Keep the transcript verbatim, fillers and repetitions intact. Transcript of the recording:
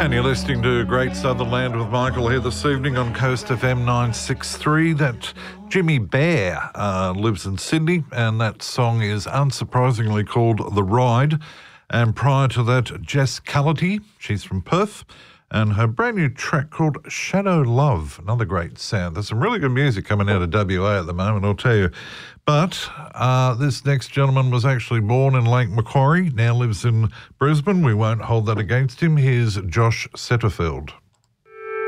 And you're listening to Great Southern Land with Michael here this evening on Coast F M nine sixty-three. That Jimmy Bear uh, lives in Sydney, and that song is unsurprisingly called The Ride. And prior to that, Jess Cullity, she's from Perth, and her brand new track called Shadow Love, another great sound. There's some really good music coming out of W A at the moment, I'll tell you. But uh, this next gentleman was actually born in Lake Macquarie, now lives in Brisbane. We won't hold that against him. Here's Josh Setterfield.